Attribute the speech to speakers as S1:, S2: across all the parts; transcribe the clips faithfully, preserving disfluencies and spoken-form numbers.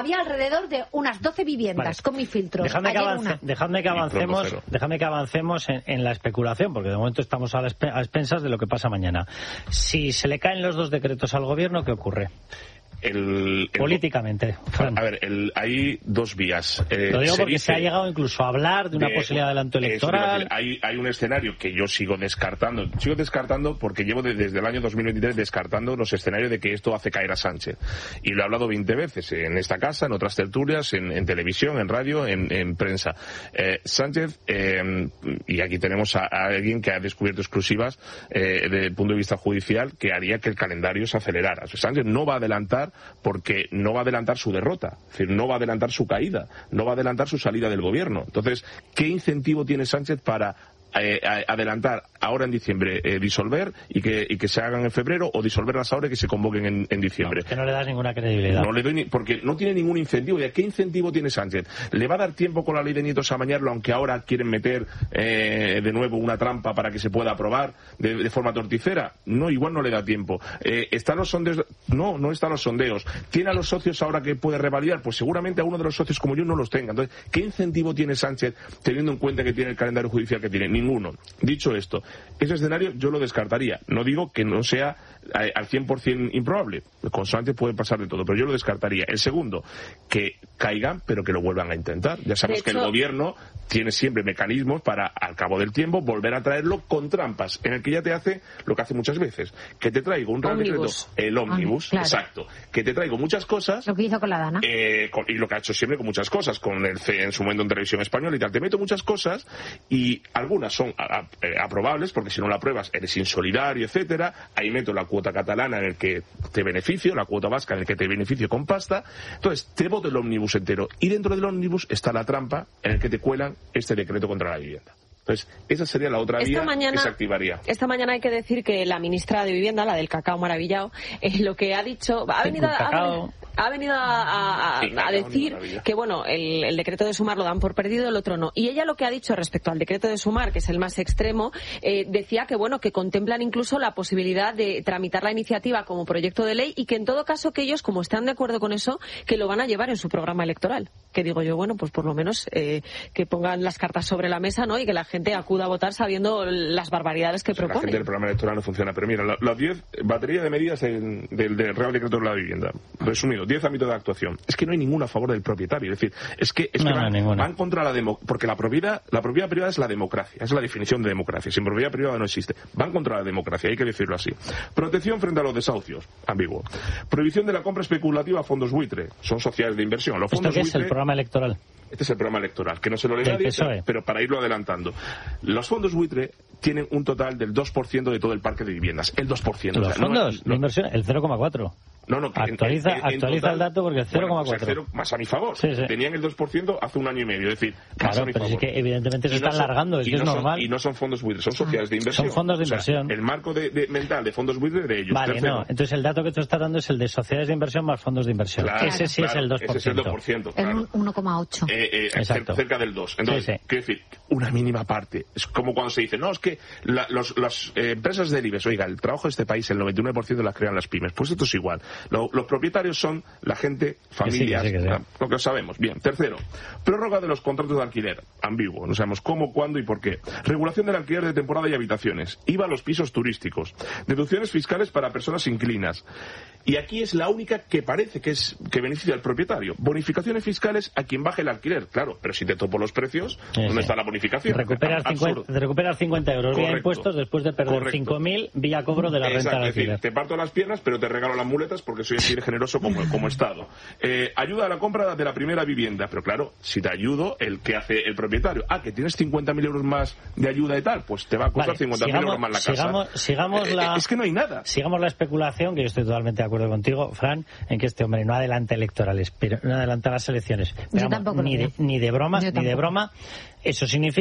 S1: Había alrededor de unas doce viviendas vale. con mis filtros.
S2: Dejadme que, avance, dejadme que avancemos, dejadme que avancemos en, en la especulación, porque de momento estamos a, la, a expensas de lo que pasa mañana. Si se le caen los dos decretos al gobierno, ¿qué ocurre?
S3: El, el,
S2: políticamente, Fran.
S3: A ver, el, hay dos vías. Eh,
S2: Lo digo
S3: se
S2: porque
S3: dice,
S2: se ha llegado incluso a hablar de una de, posibilidad de adelanto electoral.
S3: Hay, hay un escenario que yo sigo descartando. Sigo descartando porque llevo de, desde el año dos mil veintitrés descartando los escenarios de que esto hace caer a Sánchez. Y lo he hablado veinte veces en esta casa, en otras tertulias, en, en televisión, en radio, en, en prensa. Eh, Sánchez, eh, y aquí tenemos a, a alguien que ha descubierto exclusivas eh, desde el punto de vista judicial que haría que el calendario se acelerara. O sea, Sánchez no va a adelantar porque no va a adelantar su derrota, es decir, no va a adelantar su caída, no va a adelantar su salida del gobierno. Entonces, ¿qué incentivo tiene Sánchez para eh, adelantar ahora en diciembre, eh, disolver y que, y que se hagan en febrero, o disolverlas ahora y que se convoquen en, en diciembre?
S2: No, que no le das ninguna credibilidad.
S3: No le doy ni, porque no tiene ningún incentivo. ¿Y qué incentivo tiene Sánchez? ¿Le va a dar tiempo con la ley de nietos a amañarlo, aunque ahora quieren meter eh, de nuevo una trampa para que se pueda aprobar de, de forma torticera? No, igual no le da tiempo. Eh, ¿Están los sondeos? No, no están los sondeos. ¿Tiene a los socios ahora que puede revalidar? Pues seguramente a uno de los socios como yo no los tenga. Entonces, ¿qué incentivo tiene Sánchez teniendo en cuenta que tiene el calendario judicial que tiene? Ninguno. Dicho esto, ese escenario yo lo descartaría. No digo que no sea eh, al cien por ciento improbable. Con Sánchez puede pasar de todo, pero yo lo descartaría. El segundo, que caigan, pero que lo vuelvan a intentar. Ya sabemos que el gobierno tiene siempre mecanismos para, al cabo del tiempo, volver a traerlo con trampas, en el que ya te hace lo que hace muchas veces, que te traigo un real decreto, el ómnibus, claro. Exacto, que te traigo muchas cosas.
S1: Lo que hizo con la Dana.
S3: Eh, con, y lo que ha hecho siempre con muchas cosas, con el C E en su momento en Televisión Española y tal. Te meto muchas cosas y algunas son a, a, eh, aprobables, porque si no la apruebas eres insolidario, etcétera. Ahí meto la cuota catalana en el que te beneficio, la cuota vasca en el que te beneficio con pasta. Entonces, te voto el ómnibus entero. Y dentro del ómnibus está la trampa en el que te cuelan este decreto contra la vivienda. Entonces, esa sería la otra esta vía mañana, que se activaría.
S4: Esta mañana hay que decir que la ministra de Vivienda, la del cacao maravillado, eh, lo que ha dicho... Ha venido, ha venido, ha venido a, a, a decir que, bueno, el, el decreto de Sumar lo dan por perdido, el otro no. Y ella lo que ha dicho respecto al decreto de Sumar, que es el más extremo, eh, decía que, bueno, que contemplan incluso la posibilidad de tramitar la iniciativa como proyecto de ley y que, en todo caso, que ellos, como están de acuerdo con eso, que lo van a llevar en su programa electoral. Que digo yo, bueno, pues por lo menos eh, que pongan las cartas sobre la mesa, ¿no? Y que la gente acuda a votar sabiendo las barbaridades que o sea, proponen.
S3: La gente del programa electoral no funciona. Pero mira, las diez baterías de medidas del, del, del Real Decreto de la Vivienda. Resumido, diez ámbitos de actuación. Es que no hay ninguna a favor del propietario. Es decir, es que, es
S2: no,
S3: que van,
S2: no,
S3: van contra la democracia. Porque la propiedad, la propiedad privada es la democracia. Es la definición de democracia. Sin propiedad privada no existe. Van contra la democracia, hay que decirlo así. Protección frente a los desahucios. Ambiguo. Prohibición de la compra especulativa a fondos buitre. Son sociedades de inversión. Los fondos
S2: ¿Esto qué es el programa electoral?
S3: Este es el programa electoral, que no se lo lee nadie, pero, pero para irlo adelantando. Los fondos buitre tienen un total del dos por ciento de todo el parque de viviendas. El dos por ciento.
S2: ¿Los
S3: o sea,
S2: fondos
S3: no,
S2: de inversión? El cero coma cuatro.
S3: No, no, que
S2: actualiza,
S3: en, en, en
S2: actualiza
S3: total,
S2: el dato porque el cero coma cuatro.
S3: Bueno, pues más a mi favor.
S2: Sí, sí.
S3: Tenían el dos por ciento hace un año y medio. Es decir, más
S2: claro,
S3: a mi
S2: pero
S3: favor.
S2: es que evidentemente se
S3: y no
S2: están
S3: son,
S2: largando, es que
S3: no
S2: es
S3: son,
S2: normal.
S3: Y no son fondos buitres, son sociedades de inversión.
S2: Son fondos de inversión.
S3: O sea, el marco de, de, mental de fondos buitres de ellos.
S2: Vale,
S3: Tercero.
S2: no. Entonces el dato que tú estás dando es el de sociedades de inversión más fondos de inversión.
S3: Claro,
S2: ese sí
S3: claro,
S2: es el dos por ciento.
S3: Ese es el dos por ciento. Claro.
S1: El uno coma ocho.
S3: Eh, eh,
S2: Exacto.
S3: Cerca del dos. Entonces,
S2: sí, sí.
S3: quiero decir, una mínima parte. Es como cuando se dice, no, es que la, los, las eh, empresas del IBEX, oiga, el trabajo de este país, el noventa y nueve por ciento las crean las pymes. Pues esto es igual. Lo, los propietarios son la gente, familias,
S2: que sí, que sí, que sí.
S3: lo que sabemos. Bien. Tercero, prórroga de los contratos de alquiler. Ambiguo. No sabemos cómo, cuándo y por qué. Regulación del alquiler de temporada y habitaciones. I V A a los pisos turísticos. Deducciones fiscales para personas inquilinas. Y aquí es la única que parece que es que beneficia al propietario. Bonificaciones fiscales a quien baje el alquiler. Claro, pero si te topo los precios, sí, ¿dónde sí. está la bonificación?
S2: Recuperar cincuenta, recuperar cincuenta euros Correcto. Vía impuestos después de perder cinco mil vía cobro de la
S3: Exacto,
S2: renta del
S3: alquiler.
S2: Es
S3: decir, te parto las piernas, pero te regalo las muletas porque soy así de generoso como, como Estado. Eh, ayuda a la compra de la primera vivienda. Pero claro, si te ayudo, el que hace el propietario. Ah, que tienes cincuenta mil euros más de ayuda y tal, pues te va a costar vale, cincuenta mil euros más la casa.
S2: Sigamos, sigamos eh, la,
S3: es que no hay nada.
S2: Sigamos la especulación, que yo estoy totalmente de acuerdo contigo, Fran, en que este hombre no adelanta electorales, pero no adelanta las elecciones. Pero, vamos, ni, de, ni de broma, yo ni tampoco. de broma. Eso significa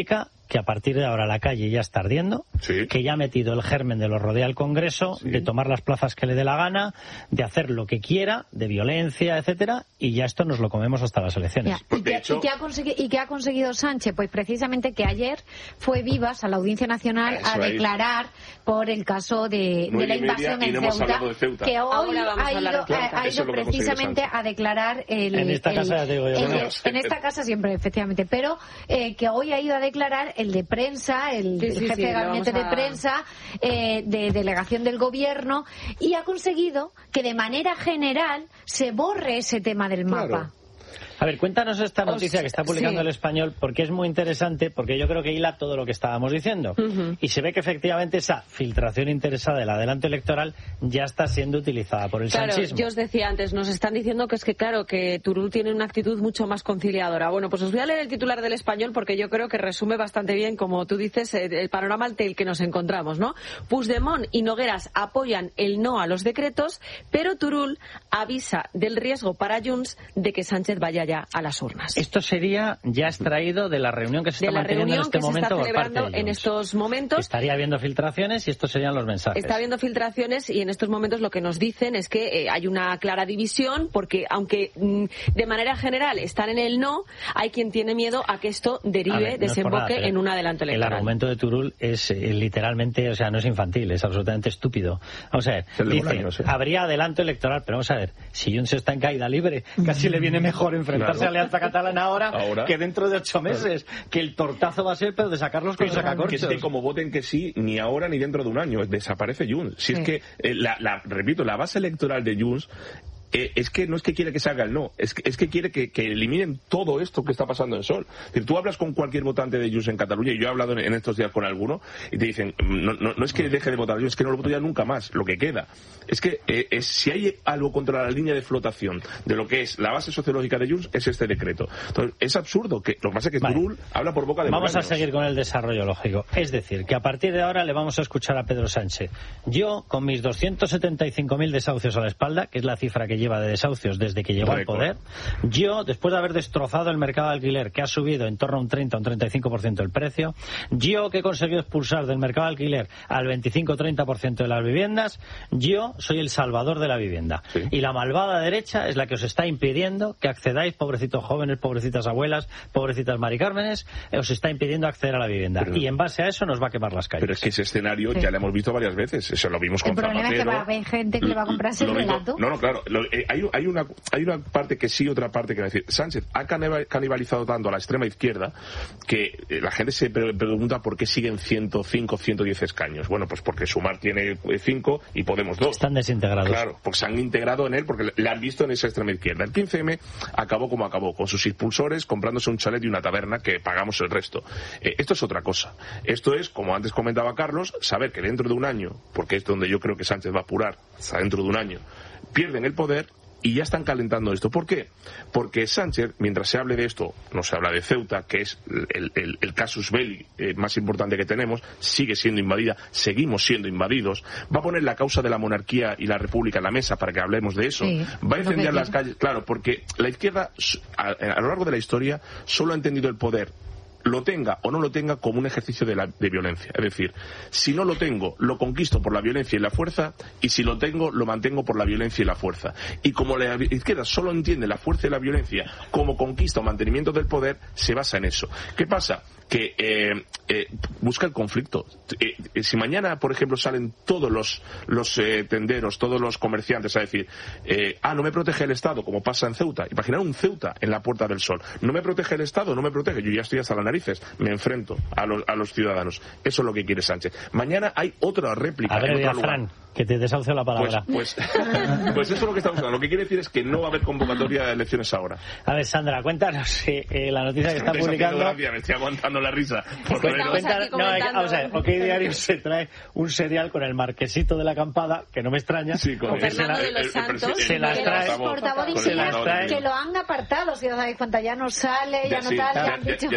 S2: que a partir de ahora la calle ya está ardiendo, sí. que ya ha metido el germen de lo rodea al Congreso, sí. de tomar las plazas que le dé la gana, de hacer lo que quiera, de violencia, etcétera, y ya esto nos lo comemos hasta las elecciones.
S1: Ya. ¿Y, que, hecho... ¿y, qué ha conseguido, ¿Y qué ha conseguido Sánchez? Pues precisamente que ayer fue Vivas a la Audiencia Nacional Eso a declarar es. por el caso de, de la invasión en
S3: no
S1: Ceuta,
S3: Ceuta,
S1: que hoy ha ido, claro, ha ido precisamente a declarar el...
S2: En esta el, casa ya te digo yo.
S1: El, el, en esta casa siempre, efectivamente, pero eh, que hoy ha ido a declarar el de prensa, el, sí, sí, el jefe sí, de gabinete a... de prensa, eh, de delegación del gobierno, y ha conseguido que de manera general se borre ese tema del mapa.
S3: Claro.
S2: A ver, cuéntanos esta noticia
S4: Os,
S2: que está publicando
S4: sí.
S2: El Español, porque es muy interesante, porque yo creo que hila todo lo que estábamos diciendo. Uh-huh. Y se ve que efectivamente esa filtración interesada del adelanto electoral ya está siendo utilizada por el
S4: claro,
S2: sanchismo.
S4: Yo os decía antes, nos están diciendo que es que, claro, que Turull tiene una actitud mucho más conciliadora. Bueno, pues os voy a leer el titular del Español porque yo creo que resume bastante bien, como tú dices, el panorama ante el que nos encontramos, ¿no? Puigdemont y Nogueras apoyan el no a los decretos, pero Turull avisa del riesgo para Junts de que Sánchez vaya ya a las urnas.
S2: Esto sería ya extraído de la reunión que se está manteniendo en este momento por parte de Junts.
S4: En estos momentos
S2: estaría habiendo filtraciones y estos serían los mensajes.
S4: Está habiendo filtraciones y en estos momentos lo que nos dicen es que eh, hay una clara división porque aunque mm, de manera general están en el no, hay quien tiene miedo a que esto derive, ver, no desemboque nada, en un adelanto electoral.
S2: El argumento de Turull es eh, literalmente, o sea, no es infantil, es absolutamente estúpido. Vamos a ver, dice, año, sí. habría adelanto electoral, pero vamos a ver, si Junts está en caída libre, casi le viene mejor enfrentarse claro. a Alianza Catalana ahora, ahora que dentro de ocho meses, claro. que el tortazo va a ser, pero de sacarlos con sacacorchos.
S3: Que es que como voten que sí, ni ahora ni dentro de un año, desaparece Junts. Si sí. es que, eh, la, la, repito, la base electoral de Junts Eh, es que no es que quiere que se haga el no, es que, es que quiere que, que eliminen todo esto que está pasando en Sol. Es decir, tú hablas con cualquier votante de Junts en Cataluña, y yo he hablado en, en estos días con alguno, y te dicen, no, no, no es que deje de votar Junts, es que no lo voto ya nunca más, lo que queda. Es que eh, es, si hay algo contra la línea de flotación de lo que es la base sociológica de Junts, es este decreto. Entonces, es absurdo, que lo que pasa es que vale. Turull habla por boca de
S2: Vamos
S3: moraños.
S2: a seguir con el desarrollo lógico. Es decir, que a partir de ahora le vamos a escuchar a Pedro Sánchez. Yo, con mis doscientos setenta y cinco mil desahucios a la espalda, que es la cifra que lleva de desahucios desde que llegó al poder, yo, después de haber destrozado el mercado de alquiler, que ha subido en torno a un treinta o un treinta y cinco por ciento el precio, yo que he conseguido expulsar del mercado de alquiler al veinticinco o treinta por ciento de las viviendas, yo soy el salvador de la vivienda. Sí. Y la malvada derecha es la que os está impidiendo que accedáis, pobrecitos jóvenes, pobrecitas abuelas, pobrecitas maricármenes, os está impidiendo acceder a la vivienda. Pero, y en base a eso nos va a quemar las calles.
S3: Pero es que ese escenario sí. ya lo hemos visto varias veces. Eso lo vimos con Zapatero.
S1: El problema es que va a haber gente que le va a comprar ese relato.
S3: No, no, claro. Lo, eh, hay, hay una Hay una parte que sí, otra parte que no. Es decir, Sánchez ha canibalizado tanto a la extrema izquierda que la gente se pregunta por qué siguen ciento cinco, ciento diez escaños. Bueno, pues porque Sumar tiene cinco y Podemos dos.
S2: Están desintegrados.
S3: Claro, porque se han integrado en él porque le han visto en esa extrema izquierda. El quince eme acabó como acabó, con sus impulsores comprándose un chalet y una taberna que pagamos el resto. Eh, esto es otra cosa. Esto es, como antes comentaba Carlos, saber que dentro de un año, porque es donde yo creo que Sánchez va a apurar, hasta dentro de un año, pierden el poder. Y ya están calentando esto. ¿Por qué? Porque Sánchez, mientras se hable de esto, no se habla de Ceuta, que es el, el, el casus belli eh, más importante que tenemos, sigue siendo invadida, seguimos siendo invadidos, va a poner la causa de la monarquía y la república en la mesa para que hablemos de eso, sí, va a incendiar las calles, claro, porque la izquierda a, a lo largo de la historia solo ha entendido el poder, lo tenga o no lo tenga, como un ejercicio de, la, de violencia. Es decir, si no lo tengo, lo conquisto por la violencia y la fuerza, y si lo tengo, lo mantengo por la violencia y la fuerza. Y como la izquierda solo entiende la fuerza y la violencia como conquista o mantenimiento del poder, se basa en eso. ¿Qué pasa? Que eh, eh, busca el conflicto. Eh, si mañana, por ejemplo, salen todos los, los eh, tenderos, todos los comerciantes a decir, eh, ah, no me protege el Estado, como pasa en Ceuta. Imaginar un Ceuta en la Puerta del Sol. No me protege el Estado, no me protege. Yo ya estoy hasta las narices. Me enfrento a los, a los ciudadanos. Eso es lo que quiere Sánchez. Mañana hay otra réplica.
S2: A ver,
S3: en otro
S2: Fran, que te desahucio la palabra.
S3: Pues, pues, pues eso es lo que estamos hablando. Lo que quiere decir es que no va a haber convocatoria de elecciones ahora.
S2: A ver, Sandra, cuéntanos eh, eh, la noticia que está publicando.
S3: Gracia, me estoy aguantando la risa. Por
S2: pues cuenta, no, vamos a ver, OK Diario se trae un serial con el marquesito de la acampada, que no me extraña.
S4: Sí, con el, Fernando de los Santos.
S2: Se las trae.
S1: Que lo han apartado, si os dais cuenta, ya no sale, ya no tal, ya han dicho.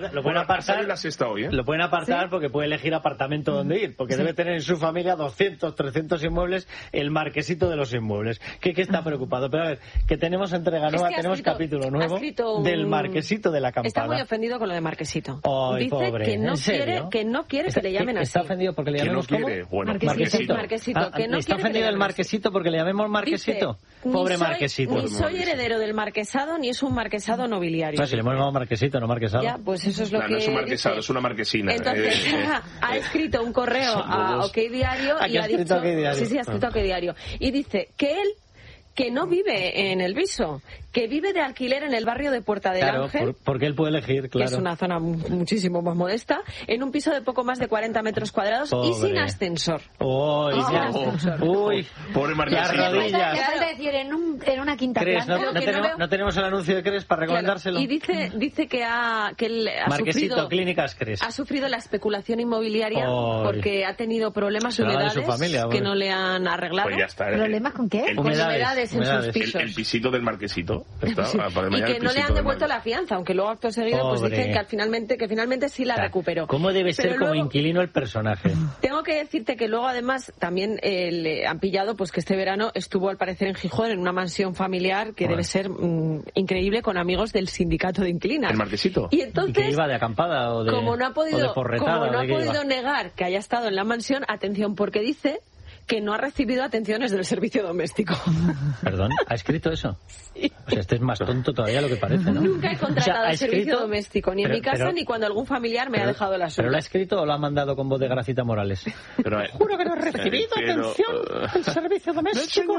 S2: lo pueden apartar,
S3: la sexta hoy, ¿eh?
S2: Lo pueden apartar
S1: ¿Sí?
S2: porque puede elegir apartamento donde ir, porque
S1: sí.
S2: debe tener en su familia doscientos, trescientos inmuebles, el marquesito de los inmuebles. ¿Qué, qué está preocupado? Pero a ver, que tenemos entrega nueva,
S4: es que
S2: tenemos
S4: escrito,
S2: capítulo nuevo
S4: un...
S2: del marquesito de la acampada.
S4: Está muy ofendido con lo de marquesito.
S2: Ay,
S4: Dice
S2: pobre,
S4: que no
S2: ¿en serio?
S4: quiere, que no quiere
S2: Está,
S4: que le llamen así.
S2: ¿Está ofendido porque le llamemos
S3: que no quiere,
S2: ¿cómo?
S3: bueno,
S1: Marquesito.
S4: Marquesito,
S2: Ah,
S4: que no
S2: ¿está
S4: quiere
S2: ofendido
S4: que le
S2: el
S4: llamen
S2: marquesito porque le llamemos marquesito?
S4: Dice,
S2: Pobre
S4: ni soy,
S2: marquesito.
S4: Ni soy heredero del marquesado, ni es un marquesado nobiliario.
S2: No, si le hemos llamado marquesito, no marquesado.
S4: Ya, pues eso es lo
S3: no,
S4: que
S3: no es un marquesado,
S4: dice.
S3: es una marquesina.
S4: Entonces,
S3: eh, eh,
S4: ha escrito un correo a OK Diario
S2: ¿A
S4: y
S2: qué ha
S4: ha
S2: escrito
S4: dicho...
S2: a OK Diario?
S4: Sí, sí, ha escrito a OK Diario. Y dice que él, que no vive en el Viso, que vive de alquiler en el barrio de Puerta del
S2: Claro,
S4: Ángel,
S2: por- porque él puede elegir, claro.
S4: que es una zona mu- muchísimo más modesta, en un piso de poco más de cuarenta metros cuadrados
S2: Pobre.
S4: y sin ascensor.
S2: Uy,
S4: Y sin
S2: ya.
S4: ascensor.
S2: Uy,
S3: Pobre
S2: las
S3: marquesito.
S2: rodillas.
S1: Me falta decir, en, un, en una quinta
S2: ¿Crees? ¿No,
S1: planta.
S2: no
S4: que no
S2: tenemos,
S4: veo-
S2: no tenemos el anuncio de Cres para
S4: Claro,
S2: recomendárselo?
S4: y dice, dice que, ha, que él ha
S2: Marquesito,
S4: sufrido...
S2: Clínicas Cres.
S4: Ha sufrido la especulación inmobiliaria
S2: Ay.
S4: porque ha tenido problemas
S2: Se
S4: de
S2: va de
S4: humedades
S2: su familia,
S4: que
S2: bueno.
S4: no le han arreglado.
S3: Pues ya está. eh.
S1: ¿Problemas con qué?
S3: El,
S4: Con
S2: Humedades,
S4: humedades en
S2: humedades.
S4: sus
S3: el,
S4: pisos.
S3: el pisito del marquesito. Está,
S4: Sí.
S3: ah, para
S4: Y
S3: mañana
S4: que
S3: el
S4: no le
S3: pisito
S4: han
S3: del
S4: devuelto la
S3: marquesito.
S4: fianza, aunque luego acto seguido pues
S2: Pobre.
S4: dicen que al finalmente que finalmente sí la
S2: O sea,
S4: recuperó.
S2: ¿Cómo debe ser
S4: Pero
S2: como
S4: luego-
S2: inquilino el personaje?
S4: Tengo que decirte que luego además también eh, le han pillado pues que este verano estuvo al parecer en Gijón en una mansión familiar que
S2: Bueno.
S4: debe ser mm, increíble con amigos del sindicato de inquilinas.
S3: El marquesito.
S4: Y
S2: ¿Y
S4: entonces
S2: que iba de acampada o de,
S4: como no ha
S2: o de
S4: podido,
S2: porretada?
S4: como no
S2: o
S4: ha
S2: de qué
S4: podido
S2: iba?
S4: negar que haya estado en la mansión, atención, porque dice que no ha recibido atenciones del servicio doméstico.
S2: ¿Perdón? ¿Ha escrito eso? O sea, este es más tonto todavía de lo que parece, ¿no?
S4: Nunca he contratado
S2: O sea, ¿ha
S4: el servicio
S2: escrito?
S4: doméstico, ni en
S2: Pero-
S4: mi casa
S2: pero-
S4: ni cuando algún familiar me
S2: pero-
S4: ha dejado la suya.
S2: ¿Pero lo ha escrito o lo ha mandado con voz de Gracita Morales?
S3: Pero, eh,
S2: Juro que no he recibido
S3: pero,
S2: atención
S3: eh,
S2: del servicio doméstico.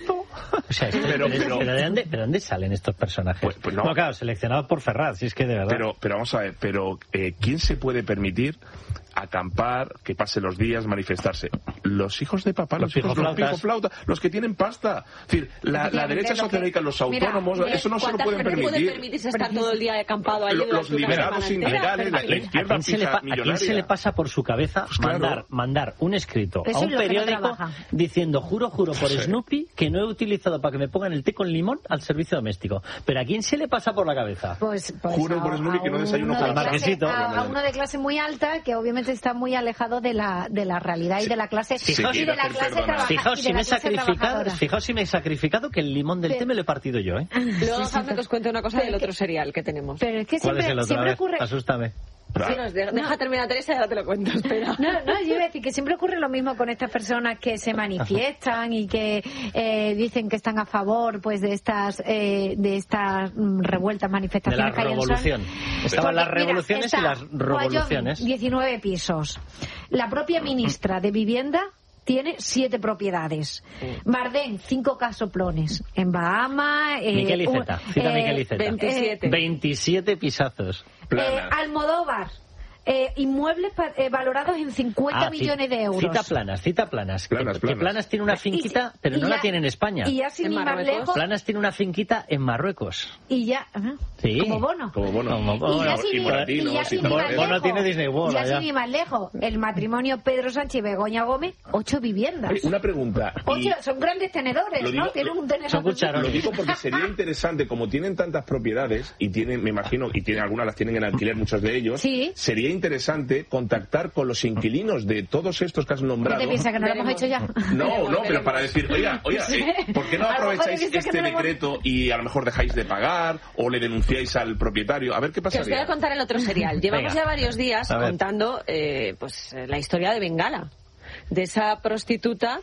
S2: O sea, es-
S3: Pero-
S2: pero,
S3: pero-
S2: pero ¿de, dónde, ¿de dónde salen estos personajes?
S3: Pues- pues no.
S2: no, claro, seleccionados por Ferraz, si es que de verdad.
S3: Pero, pero vamos a ver, pero eh, ¿quién se puede permitir acampar, que pase los días, manifestarse? Los hijos de papá, los,
S2: Los
S3: hijos, los
S2: pijoflautas.
S3: pijoflautas, los que tienen pasta. Es decir, la, la
S1: Efectivamente,
S3: derecha
S1: lo que-
S3: socialista, los
S1: Mira,
S3: autónomos,
S1: mira,
S3: eso no se lo
S4: ¿Cuánta
S3: pueden
S4: gente puede
S3: permitir.
S4: permitirse estar todo el día acampado allí
S3: Lo-
S4: durante
S3: Los
S4: una
S3: liberados
S4: semana entera?
S3: ilegales, la, la
S2: ¿A
S3: izquierda
S2: quién, se le,
S3: fija
S2: pa- ¿A quién se le
S3: millonaria.
S2: pasa por su cabeza
S3: Pues claro.
S2: mandar, mandar un escrito
S1: Eso
S2: a
S1: es
S2: un
S1: lo que no
S2: periódico
S1: trabaja.
S2: diciendo juro, juro por
S3: Sí.
S2: Snoopy que no he utilizado para que me pongan el té con limón al servicio doméstico? ¿Pero a quién se le pasa por la cabeza?
S1: Pues, pues
S3: Juro
S1: a-
S3: por Snoopy
S1: a
S3: que no desayuno
S1: uno
S3: con
S1: de
S2: el marquesito.
S1: clase- A, a uno de clase muy alta que obviamente está muy alejado de la, de la realidad y de la clase,
S3: Sí,
S1: y de
S3: quiere
S1: la
S3: hacer
S1: clase
S3: perdonar.
S1: trabaja-
S2: Fijaos
S1: y
S2: si,
S1: de
S2: me
S1: la
S2: he
S1: clase
S2: sacrificado,
S1: trabajadora.
S2: fijaos si me he sacrificado que el limón del
S1: Pero-
S2: té me lo he partido yo, ¿eh?
S4: Luego
S1: Sí, sí,
S4: dejadme que os cuente una cosa
S1: pero
S4: del
S1: es que-
S4: otro serial que tenemos.
S1: Pero es que
S2: ¿Cuál
S1: siempre,
S2: es el otro? A
S1: siempre
S2: ver,
S1: ocurre...
S2: asústame.
S4: Sí, nos de- deja terminar Teresa y ahora te lo cuento, espera.
S1: No, no, yo iba a decir que siempre ocurre lo mismo con estas personas que se manifiestan y que eh, dicen que están a favor pues de estas eh, de estas mm, revueltas,
S2: De
S1: manifestaciones
S2: la
S1: que hay en Son.
S2: revolución. Estaban las
S1: Porque, mira,
S2: revoluciones
S1: está
S2: y las revoluciones.
S1: Wyoming, diecinueve pisos. La propia ministra de Vivienda tiene siete propiedades. Bardén, cinco casoplones. En Bahamas... Eh,
S2: Miquel
S1: un-
S2: Iceta, cita
S1: eh,
S2: Miquel Iceta.
S4: veintisiete.
S2: veintisiete pisazos.
S3: Plana.
S1: Eh, Almodóvar. Eh, inmuebles pa- eh, valorados en cincuenta
S2: Ah, ci-
S1: millones de euros.
S2: Cita planas, cita planas.
S3: Planas,
S2: que, que
S3: planas.
S2: Planas tiene una
S1: Y-
S2: finquita,
S1: y-
S2: pero
S1: y
S2: no
S1: ya-
S2: la tiene en España.
S1: Y ya sin
S4: En
S1: ir más
S4: Marruecos.
S1: lejos.
S2: Planas tiene una finquita en Marruecos.
S1: Y ya. ajá,
S2: Sí.
S1: Como bono.
S3: Como bono.
S2: Como
S1: Y
S2: bono.
S1: ya sin
S3: y
S1: ir-
S3: moratinos,
S1: y ya
S3: y
S1: sin ir
S3: todo
S1: más
S3: eso.
S2: Bono
S1: lejos,
S2: tiene Disney World
S1: ya
S2: allá.
S1: sin ir más lejos, el matrimonio Pedro Sánchez y Begoña Gómez, ocho viviendas.
S3: Oye, una pregunta. y-
S1: Ocho, son grandes tenedores,
S3: Lo digo-
S1: ¿no? Tienen un tenedor.
S2: Son cucharones.
S3: Lo digo porque sería interesante, como tienen tantas propiedades y tienen, me imagino, y tienen algunas las tienen en alquiler, muchos de ellos,
S1: Sí.
S3: sería interesante contactar con los inquilinos de todos estos que has
S1: ¿Qué
S3: nombrado.
S1: te piensas que no lo hemos
S4: Veremos.
S1: hecho ya?
S3: No,
S4: Veremos,
S3: no, pero
S4: veremos.
S3: para decir, oiga, oiga, eh, ¿por qué no
S1: A lo mejor
S3: aprovecháis
S1: dices que
S3: este
S1: no lo hemos-
S3: decreto y a lo mejor dejáis de pagar o le denunciáis al propietario? A ver qué
S4: Que os voy
S3: pasaría.
S4: a contar el otro serial. Llevamos
S2: Venga.
S4: ya varios días
S2: A ver.
S4: contando eh, pues eh, la historia de Bengala. De esa prostituta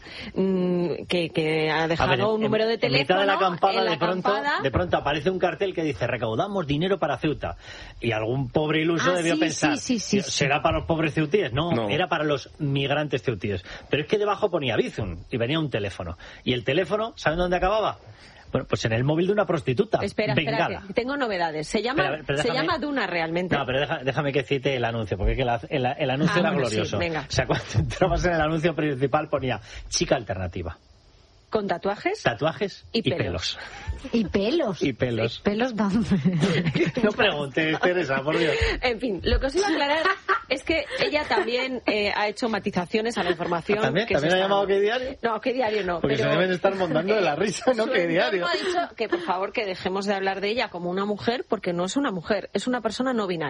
S4: mm, que, que ha
S2: A
S4: dejado
S2: ver, en-
S4: un número de
S2: en
S4: teléfono.
S2: mitad de la acampada,
S4: en la
S2: de, pronto,
S4: acampada.
S2: de pronto aparece un cartel que dice recaudamos dinero para Ceuta. Y algún pobre iluso
S1: Ah,
S2: debió
S1: sí,
S2: pensar,
S1: sí, sí, sí, sí.
S2: ¿será para los pobres ceutíes? No,
S3: No.
S2: era para los migrantes ceutíes. Pero es que debajo ponía Bizum y venía un teléfono. Y el teléfono, ¿saben dónde acababa? Bueno, pues en el móvil de una prostituta.
S4: Espera, espera,
S2: Bengala.
S4: que tengo novedades. Se llama,
S2: Espera, pero
S4: se
S2: déjame-
S4: llama Duna realmente.
S2: No, pero deja- déjame que cite el anuncio, porque es que la- el, el anuncio
S4: Ah,
S2: era
S4: bueno, sí,
S2: glorioso.
S4: venga.
S2: O sea, cuando entrabas en el anuncio principal ponía chica alternativa,
S4: Con tatuajes.
S2: tatuajes
S4: Y
S2: y,
S4: pelos.
S2: pelos.
S1: Y pelos.
S2: Y pelos.
S1: ¿Pelos dónde?
S2: No preguntes, Teresa, por Dios.
S4: En fin, lo que os iba a aclarar es que ella también eh, ha hecho matizaciones a la información.
S2: ¿También?
S4: que se
S2: ¿También ha
S4: está-
S2: llamado qué diario?
S4: No, qué diario no.
S2: Porque
S4: pero...
S2: se deben estar montando de la risa, ¿no?
S4: Su
S2: ¿Qué
S4: entorno
S2: diario?
S4: ha dicho que por favor que dejemos de hablar de ella como una mujer porque no es una mujer, es una persona no binaria.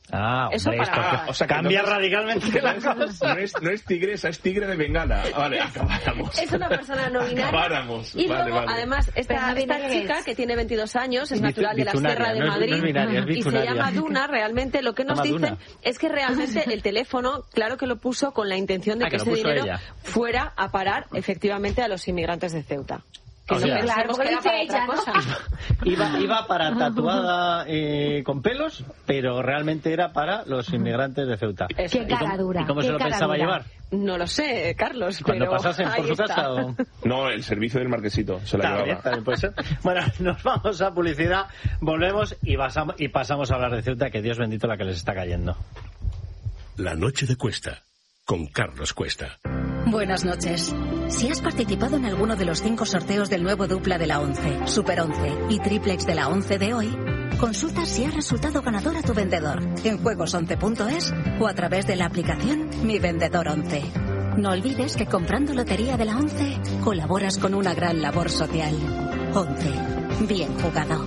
S2: Ah,
S4: eso
S2: hombre,
S4: para...
S2: esto que, o sea, que cambia no, radicalmente la
S3: cosa. No es, no es tigresa, es tigre de Bengala. Vale, acabáramos.
S4: Es una persona no binaria.
S3: Acabáramos.
S4: Y
S3: vale,
S4: luego,
S3: vale.
S4: además, esta, esta chica es? que tiene veintidós años, es natural de la Sierra de no Madrid, no binaria, y se llama Duna. Realmente lo que nos dicen Duna. es que realmente el teléfono, claro que lo puso con la intención de ah, que, que ese dinero ella. fuera a parar efectivamente a los inmigrantes de Ceuta. Que o sea, no claro, que era para ella, otra cosa.
S2: Iba, iba para tatuada eh, con pelos, pero realmente era para los inmigrantes de Ceuta.
S1: Eso. Qué cara dura.
S2: ¿Y cómo
S1: Qué
S2: se lo pensaba
S1: dura.
S2: llevar?
S4: No lo sé, Carlos.
S2: Cuando
S4: pero
S2: pasasen por su
S4: está.
S2: casa o...
S3: No, el servicio del marquesito se la
S2: También,
S3: llevaba.
S2: también puede ser. Bueno, nos vamos a publicidad, volvemos y, pasamos, y pasamos a hablar de Ceuta, que Dios bendito la que les está cayendo.
S5: La noche de Cuesta, con Carlos Cuesta.
S6: Buenas noches. Si has participado en alguno de los cinco sorteos del nuevo dupla de la once, Super once y Triplex de la once de hoy, consulta si has resultado ganador a tu vendedor en juegos once punto es o a través de la aplicación Mi Vendedor once. No olvides que comprando Lotería de la once colaboras con una gran labor social. once. Bien jugado.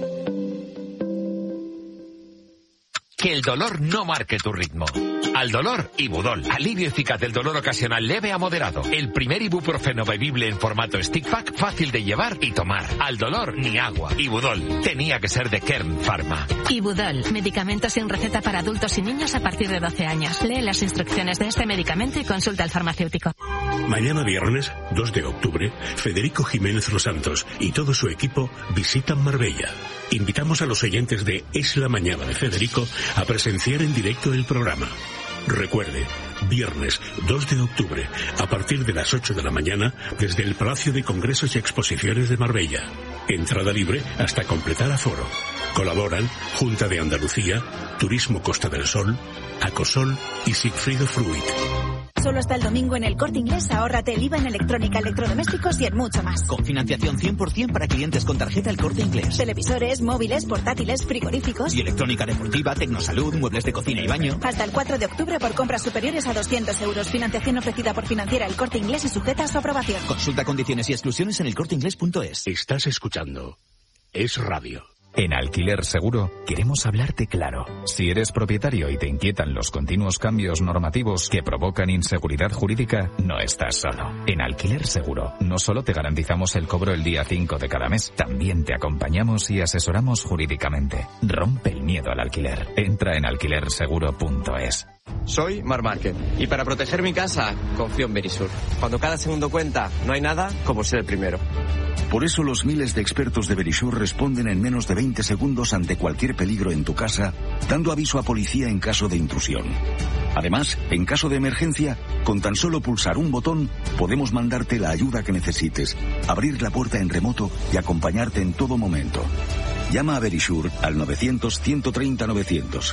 S7: Que el dolor no marque tu ritmo. Al dolor, Ibudol. Alivio eficaz del dolor ocasional leve a moderado. El primer ibuprofeno bebible en formato stick pack, fácil de llevar y tomar. Al dolor, ni agua. Ibudol. Tenía que ser de Kern Pharma.
S8: Ibudol. Medicamento sin receta para adultos y niños a partir de doce años. Lee las instrucciones de este medicamento y consulta al farmacéutico.
S5: Mañana viernes, dos de octubre, Federico Jiménez Los Santos y todo su equipo visitan Marbella. Invitamos a los oyentes de Es la Mañana de Federico a presenciar en directo el programa. Recuerde, viernes dos de octubre, a partir de las ocho de la mañana, desde el Palacio de Congresos y Exposiciones de Marbella. Entrada libre hasta completar aforo. Colaboran Junta de Andalucía, Turismo Costa del Sol, Acosol y Sigfrido Fruit.
S9: Solo hasta el domingo en El Corte Inglés ahórrate el I V A en electrónica, electrodomésticos y en mucho más.
S10: Con financiación cien por ciento para clientes con tarjeta El Corte Inglés.
S9: Televisores, móviles, portátiles, frigoríficos.
S10: Y electrónica deportiva, tecnosalud, muebles de cocina y baño.
S9: Hasta el cuatro de octubre por compras superiores a doscientos euros. Financiación ofrecida por Financiera El Corte Inglés y sujeta a su aprobación.
S10: Consulta condiciones y exclusiones en elcorteinglés punto es.
S5: Estás escuchando Es Radio.
S11: En Alquiler Seguro queremos hablarte claro. Si eres propietario y te inquietan los continuos cambios normativos que provocan inseguridad jurídica, no estás solo. En Alquiler Seguro no solo te garantizamos el cobro el día cinco de cada mes, también te acompañamos y asesoramos jurídicamente. Rompe el miedo al alquiler. Entra en alquiler seguro punto es.
S12: Soy Mar Márquez y para proteger mi casa confío en Verisur. Cuando cada segundo cuenta, no hay nada como ser el primero.
S13: Por eso los miles de expertos de Verisur responden en menos de veinte segundos ante cualquier peligro en tu casa, dando aviso a policía en caso de intrusión. Además, en caso de emergencia, con tan solo pulsar un botón, podemos mandarte la ayuda que necesites, abrir la puerta en remoto y acompañarte en todo momento. Llama a Verisur al novecientos, ciento treinta, novecientos.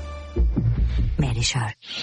S6: Verisur.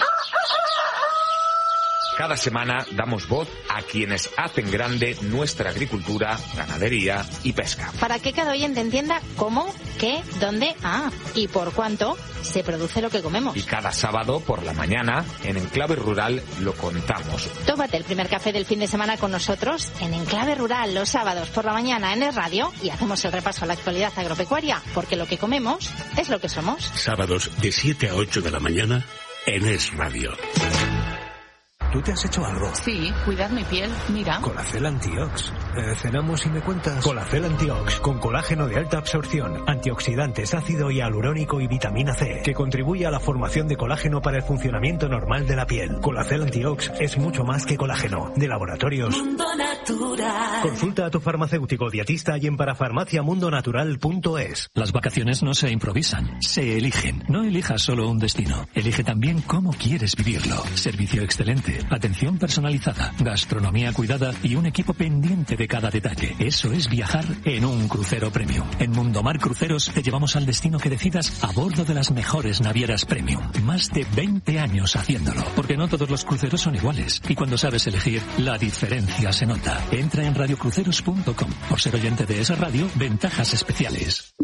S7: Cada semana damos voz a quienes hacen grande nuestra agricultura, ganadería y pesca.
S14: Para que cada oyente entienda cómo, qué, dónde, ah, y por cuánto se produce lo que comemos.
S7: Y cada sábado por la mañana, en Enclave Rural, lo contamos.
S14: Tómate el primer café del fin de semana con nosotros en Enclave Rural los sábados por la mañana en Es Radio y hacemos el repaso a la actualidad agropecuaria, porque lo que comemos es lo que somos.
S5: Sábados de siete a ocho de la mañana en Es Radio.
S15: ¿Tú te has hecho algo?
S16: Sí, cuidad mi piel, mira.
S15: Colacel Antiox. Eh, cenamos y me cuentas. Colacel Antiox, con colágeno de alta absorción, antioxidantes, ácido hialurónico y vitamina C, que contribuye a la formación de colágeno para el funcionamiento normal de la piel. Colacel Antiox es mucho más que colágeno. De Laboratorios
S17: Mundo Natural.
S15: Consulta a tu farmacéutico dietista y en parafarmacia mundo natural punto es.
S18: Las vacaciones no se improvisan, se eligen. No elijas solo un destino, elige también cómo quieres vivirlo. Servicio excelente, atención personalizada, gastronomía cuidada y un equipo pendiente de cada detalle. Eso es viajar en un crucero premium. En Mundomar Cruceros te llevamos al destino que decidas a bordo de las mejores navieras premium. Más de veinte años haciéndolo. Porque no todos los cruceros son iguales. Y cuando sabes elegir, la diferencia se nota. Entra en radio cruceros punto com. Por ser oyente de esa radio, ventajas especiales.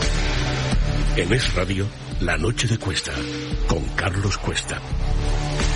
S5: En Es Radio, La Noche de Cuesta, con Carlos Cuesta.